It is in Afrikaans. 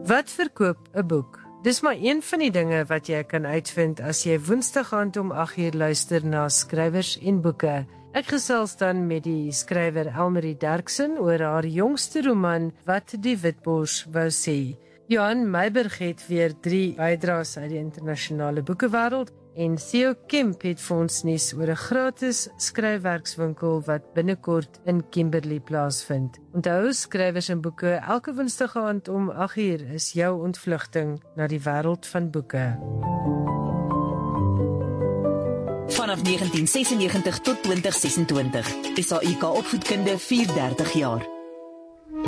Wat verkoop 'n boek? Dis maar een van die dinge wat jy kan uitvind as jy Woensdag aand om 8:00 luister na Skrywers en Boeke. Ek gesels dan met die skrywer Elmarie Derksen oor haar jongste roman Wat die Witbors wou sê. Johan Meiburg het weer 3 bydraes uit die internasionale boekewêreld en Theo Kemp het vir ons nuus oor 'n gratis skryfwerkswinkel wat binnekort in Kimberley plaasvind. Onthou, Skrywers en Boeke, elke Woensdag aand om 8:00 is jou ontvlugting na die wêreld van boeke. Vanaf 1996 tot 2026. SAIK opvoedkunde 34 jaar.